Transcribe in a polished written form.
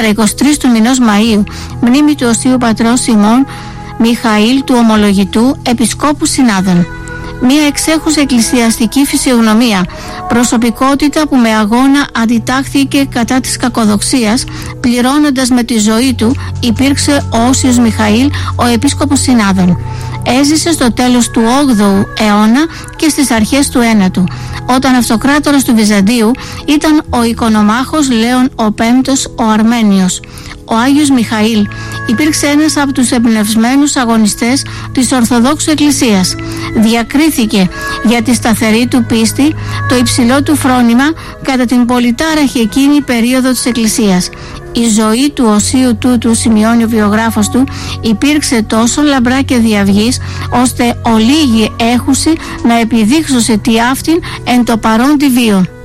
σήμερα 23 του μηνός Μαΐου, μνήμη του Οσίου Πατρός Σιμών Μιχαήλ του Ομολογητού, Επισκόπου Συνάδων. Μια εξέχουσα εκκλησιαστική φυσιογνωμία, προσωπικότητα που με αγώνα αντιτάχθηκε κατά της κακοδοξίας, πληρώνοντας με τη ζωή του, υπήρξε ο Όσιος Μιχαήλ, ο Επίσκοπος Συνάδων. Έζησε στο τέλος του 8ου αιώνα και στις αρχές του 9ου, όταν αυτοκράτορας του Βυζαντίου ήταν ο οικονομάχος Λέων ο Πέμπτος ο Αρμένιος. Ο Άγιος Μιχαήλ υπήρξε ένας από τους εμπνευσμένους αγωνιστές της Ορθοδόξου Εκκλησίας. Διακρίθηκε για τη σταθερή του πίστη, το υψηλό του φρόνημα κατά την πολυτάραχη εκείνη περίοδο της Εκκλησίας. Η ζωή του οσίου τούτου, σημειώνει ο βιογράφος του, υπήρξε τόσο λαμπρά και διαυγής, ώστε ολίγοι έχουσι να επιδείξωσε τι αυτήν εν το παρόν τη βίο.